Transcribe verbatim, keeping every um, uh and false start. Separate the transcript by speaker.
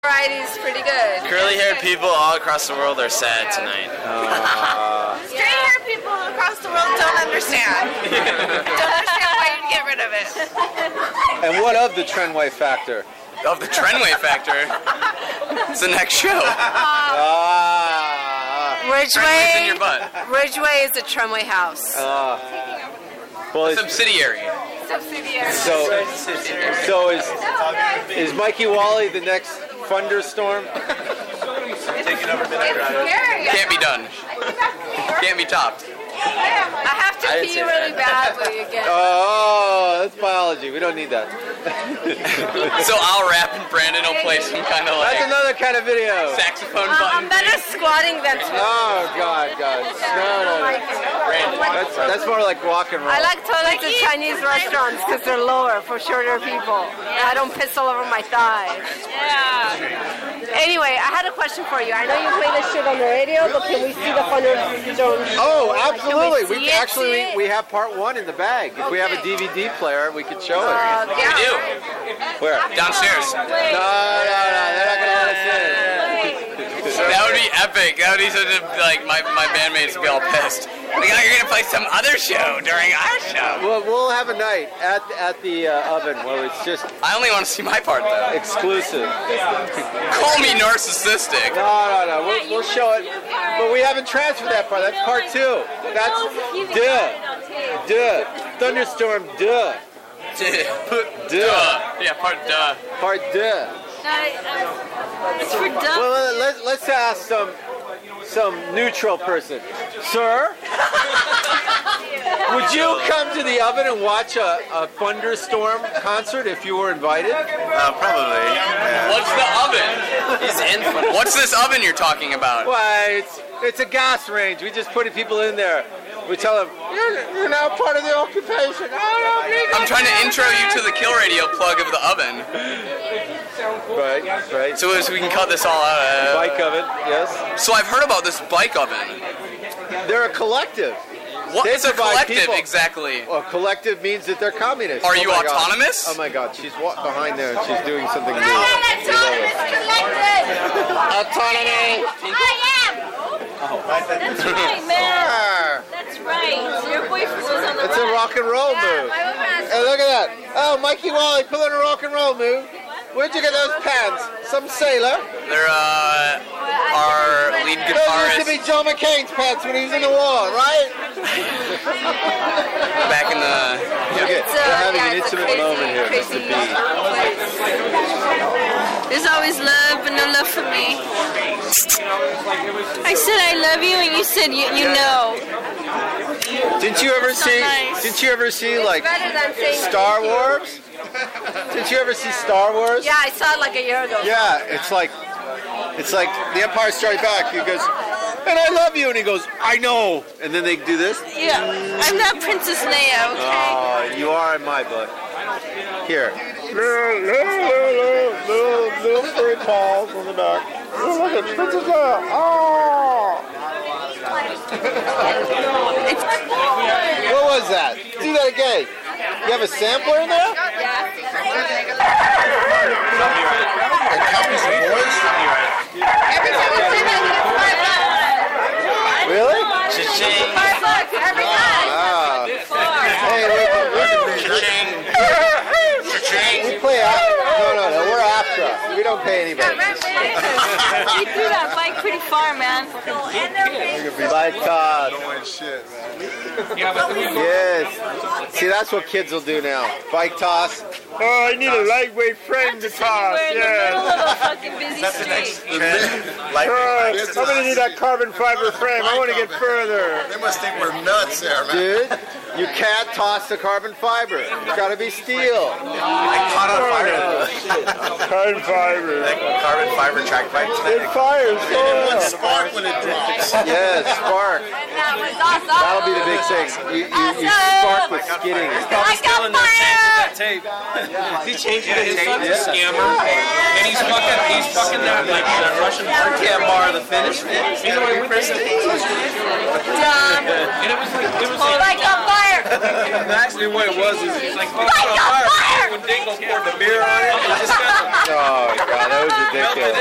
Speaker 1: Variety is pretty good.
Speaker 2: Curly-haired people all across the world are sad tonight.
Speaker 3: Uh,
Speaker 1: Straight-haired people across the world don't understand. Don't understand why you'd get rid of it.
Speaker 3: And what of the Trenway Factor?
Speaker 2: Of the Trenway Factor? It's the next show.
Speaker 3: Ah.
Speaker 2: Trenway's in
Speaker 1: Ridgeway.
Speaker 2: your butt.
Speaker 1: Ridgeway is a Trenway house.
Speaker 3: Uh, well, it's,
Speaker 2: Subsidiary.
Speaker 1: Subsidiary.
Speaker 3: so, so is is Mikey Wally the next thunderstorm?
Speaker 2: Taking over Midnight Rider. Can't be done. Can't be topped.
Speaker 1: I have to
Speaker 2: I didn't
Speaker 1: pee
Speaker 2: say
Speaker 1: really
Speaker 2: that.
Speaker 1: badly again.
Speaker 3: Oh, that's biology. We don't need that.
Speaker 2: So I'll rap and Brandon will play some kind of like
Speaker 3: That's another kind of video.
Speaker 2: saxophone
Speaker 1: Uh,
Speaker 2: button.
Speaker 1: I'm better squatting than swimming.
Speaker 3: Oh God, God. No, no, no. That's that's more like rock and roll.
Speaker 1: I like toilets at Chinese restaurants because they're lower for shorter people. I don't piss all over my thighs. Yeah. Anyway, I had a question for you. I know you play this shit on the radio, but can we see the Thunderdome?
Speaker 3: Oh, absolutely.
Speaker 1: Can we see
Speaker 3: We
Speaker 1: it,
Speaker 3: actually
Speaker 1: see it?
Speaker 3: we, we have part one in the bag. If we have a D V D player, we could show it.
Speaker 1: Uh,
Speaker 2: We
Speaker 1: yeah.
Speaker 2: do.
Speaker 3: Where?
Speaker 2: Downstairs.
Speaker 3: No, no, no. They're not gonna let us in.
Speaker 2: That would be epic. That would be such a, like, my, my bandmates would be all pissed. Like, oh, you're going to play some other show during our show.
Speaker 3: Well, we'll have a night at at the uh, oven where it's just
Speaker 2: I only want to see my part, though.
Speaker 3: exclusive.
Speaker 2: Call me narcissistic.
Speaker 3: No, no, no. We'll, we'll show it, but we haven't transferred that part. That's part two. That's duh, duh, thunderstorm, duh,
Speaker 2: Duh.
Speaker 3: duh,
Speaker 2: Yeah, part duh.
Speaker 3: part duh.
Speaker 1: It's for dumb.
Speaker 3: Well, let's let's ask some some neutral person, sir. Would you come to the oven and watch a, a thunderstorm concert if you were invited?
Speaker 4: Uh, probably. Yeah.
Speaker 2: What's the oven? He's in. What's this oven you're talking about?
Speaker 3: Why, it's it's a gas range. We just put people in there. We tell them, you're, you're now part of the occupation. Oh, no,
Speaker 2: I'm trying to intro you to the Kill Radio plug of the oven.
Speaker 3: Right, right.
Speaker 2: So, so we can cut this all out. Uh,
Speaker 3: Bike oven, yes.
Speaker 2: So I've heard about this bike oven.
Speaker 3: They're a collective.
Speaker 2: What
Speaker 3: They
Speaker 2: is a
Speaker 3: provide
Speaker 2: collective
Speaker 3: people-
Speaker 2: exactly?
Speaker 3: Well, collective means that they're communists.
Speaker 2: Are
Speaker 3: Oh
Speaker 2: you
Speaker 3: my God.
Speaker 2: autonomous?
Speaker 3: Oh my God, she's wa- behind there and she's doing something new.
Speaker 1: Autonomous collective.
Speaker 3: Autonomy!
Speaker 1: I am. That's right, man. That's right. Your boyfriend was on the
Speaker 3: It's a rock and roll move. Hey, look at that. Oh, Mikey Wally pulling a rock and roll move. Where'd you get those pants? Some sailor?
Speaker 2: They're uh, our lead
Speaker 3: Those used to
Speaker 2: guitarist
Speaker 3: be John McCain's pants when he was in the war, right?
Speaker 2: back in the.
Speaker 3: Okay,
Speaker 1: It's,
Speaker 3: we're
Speaker 1: uh,
Speaker 3: having
Speaker 1: yeah,
Speaker 3: an
Speaker 1: it's a
Speaker 3: intimate
Speaker 1: crazy,
Speaker 3: moment here, Mister
Speaker 1: crazy
Speaker 3: B.
Speaker 1: There's always love, but no love for me. I said I love you, and you said you, you know.
Speaker 3: Didn't you ever
Speaker 1: So
Speaker 3: see?
Speaker 1: nice.
Speaker 3: Didn't you ever see like
Speaker 1: Better than saying
Speaker 3: Star Wars? Didn't you ever see Star Wars?
Speaker 1: Yeah, I saw it like a year ago.
Speaker 3: Yeah, it's like it's like The Empire Strikes Back. He goes, and I love you, and he goes, I know, and then they do this.
Speaker 1: Yeah, I'm not Princess Leia, okay?
Speaker 3: Oh, you are in my book. Here. Little, little, little, little, little furry paws on the back. Oh, look at Princess Leia. Oh.
Speaker 1: It's,
Speaker 3: What was that? Do that again. You have a sampler in there? Really?
Speaker 2: Cha-ching.
Speaker 1: five bucks every time.
Speaker 3: Ah. Hey, listen, listen.
Speaker 2: Cha-ching.
Speaker 3: We play after. No, no, no. We're after. We don't pay anybody.
Speaker 1: You threw that bike pretty far, man.
Speaker 3: Bike toss.
Speaker 4: Shit, man.
Speaker 3: Yes. See, that's what kids will do now. Bike toss. Oh, I need a lightweight frame to toss.
Speaker 1: We're in the middle of a fucking busy street.
Speaker 3: Oh, I'm gonna need that carbon fiber frame. I want to get further.
Speaker 4: They must think we're nuts there, man.
Speaker 3: Dude, you can't toss the carbon fiber. It's gotta be steel.
Speaker 4: Like caught on fire.
Speaker 3: Carbon fiber.
Speaker 4: Like carbon fiber track bikes.
Speaker 3: It fires.
Speaker 4: It would spark when it drops.
Speaker 3: Yes, spark.
Speaker 1: That was awesome.
Speaker 3: That'll be the big thing. You, you, you spark with skidding.
Speaker 1: I got fire!
Speaker 5: Tape. He changed it. His son's a scammer, and he's fucking, he's fucking that like uh, Russian art can't bar the finish. He's the one who pressed it.
Speaker 1: Done.
Speaker 5: And it was like, it was
Speaker 1: Oh,
Speaker 5: like,
Speaker 1: I got fire!
Speaker 5: Actually, what it was is it's like, oh, fire. When Dingo poured the beer on it, it just kind of
Speaker 3: Oh, God, that was ridiculous.